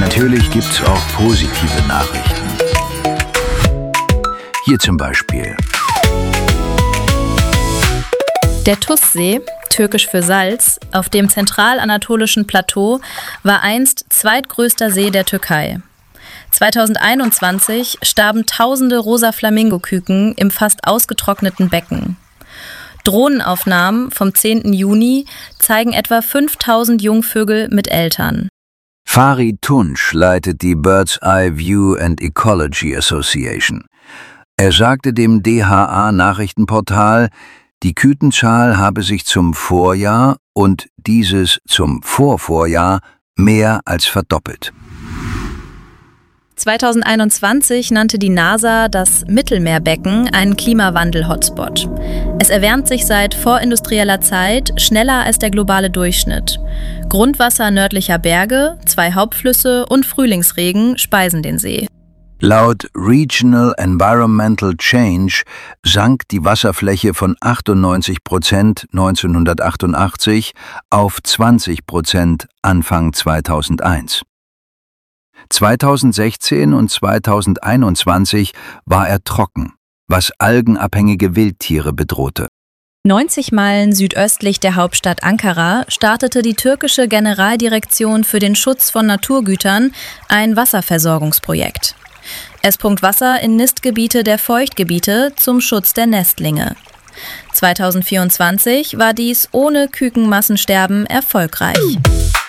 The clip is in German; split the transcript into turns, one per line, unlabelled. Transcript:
natürlich gibt's auch positive Nachrichten. Hier zum Beispiel.
Der Tussee, türkisch für Salz, auf dem zentralanatolischen Plateau war einst zweitgrößter See der Türkei. 2021 starben tausende rosa Flamingoküken im fast ausgetrockneten Becken. Drohnenaufnahmen vom 10. Juni zeigen etwa 5000 Jungvögel mit Eltern.
Farid Tunç leitet die Bird's Eye View and Ecology Association. Er sagte dem DHA-Nachrichtenportal, die Kükenzahl habe sich zum Vorjahr und dieses zum Vorvorjahr mehr als verdoppelt.
2021 nannte die NASA das Mittelmeerbecken einen Klimawandel-Hotspot. Es erwärmt sich seit vorindustrieller Zeit schneller als der globale Durchschnitt. Grundwasser nördlicher Berge, 2 Hauptflüsse und Frühlingsregen speisen den See.
Laut Regional Environmental Change sank die Wasserfläche von 98% 1988 auf 20% Anfang 2001. 2016 und 2021 war er trocken, was algenabhängige Wildtiere bedrohte.
90 Meilen südöstlich der Hauptstadt Ankara startete die türkische Generaldirektion für den Schutz von Naturgütern ein Wasserversorgungsprojekt. Es pumpt Wasser in Nistgebiete der Feuchtgebiete zum Schutz der Nestlinge. 2024 war dies ohne Kükenmassensterben erfolgreich.